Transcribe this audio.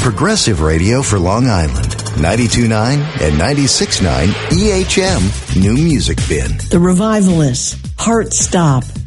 Progressive Radio for Long Island. 92.9 and 96.9 EHM New Music Bin. The Revivalists, Heart Stop.